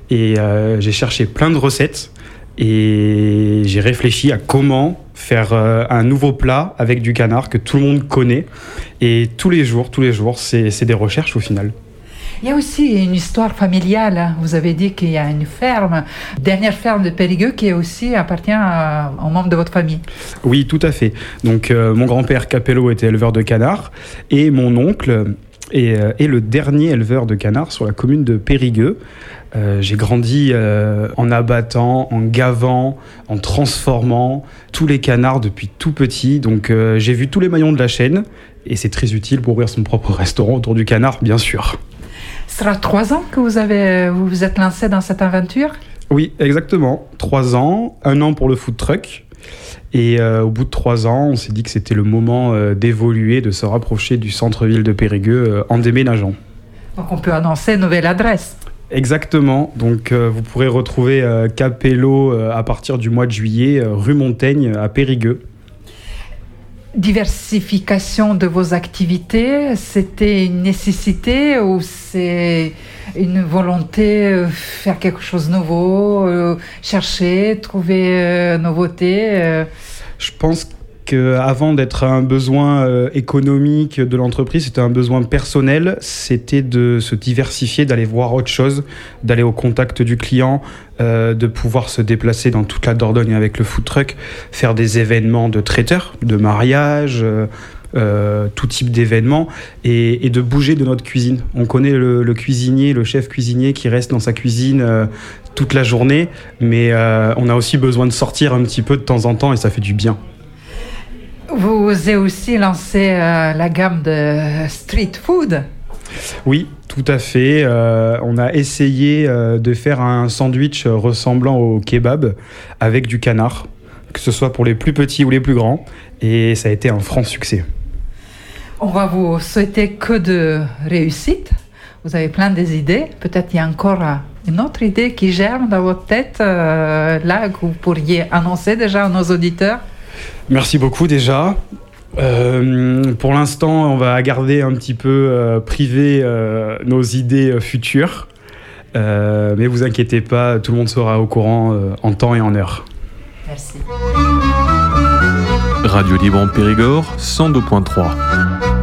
Et j'ai cherché plein de recettes et j'ai réfléchi à comment faire un nouveau plat avec du canard que tout le monde connaît. Et tous les jours, c'est des recherches au final. Il y a aussi une histoire familiale. Vous avez dit qu'il y a une ferme, dernière ferme de Périgueux, qui aussi appartient aux membres de votre famille. Oui, tout à fait. Donc, mon grand-père Capello était éleveur de canards et mon oncle est le dernier éleveur de canards sur la commune de Périgueux. J'ai grandi en abattant, en gavant, en transformant tous les canards depuis tout petit. Donc, j'ai vu tous les maillons de la chaîne et c'est très utile pour ouvrir son propre restaurant autour du canard, bien sûr. Ce sera 3 ans que vous vous êtes lancé dans cette aventure ? Oui, exactement. 3 ans, 1 an pour le food truck. Et au bout de 3 ans, on s'est dit que c'était le moment d'évoluer, de se rapprocher du centre-ville de Périgueux en déménageant. Donc on peut annoncer une nouvelle adresse. Exactement. Donc vous pourrez retrouver Capello à partir du mois de juillet, rue Montaigne à Périgueux. Diversification de vos activités, c'était une nécessité ou c'est une volonté faire quelque chose de nouveau, chercher, trouver nouveauté Je pense qu'avant d'être un besoin économique de l'entreprise, c'était un besoin personnel, c'était de se diversifier, d'aller voir autre chose, d'aller au contact du client, de pouvoir se déplacer dans toute la Dordogne avec le food truck, faire des événements de traiteurs, de mariage, tout type d'événements, et de bouger de notre cuisine. On connaît le cuisinier, le chef cuisinier qui reste dans sa cuisine toute la journée, mais on a aussi besoin de sortir un petit peu de temps en temps et ça fait du bien. Vous avez aussi lancé la gamme de street food. Oui, tout à fait. On a essayé de faire un sandwich ressemblant au kebab avec du canard, que ce soit pour les plus petits ou les plus grands, et ça a été un franc succès. On va vous souhaiter que de réussite. Vous avez plein d'idées. Peut-être il y a encore une autre idée qui germe dans votre tête, là, que vous pourriez annoncer déjà à nos auditeurs. Merci beaucoup déjà. Pour l'instant, on va garder un petit peu privé nos idées futures. Mais vous inquiétez pas, tout le monde sera au courant en temps et en heure. Merci. Radio Libre en Périgord, 102.3.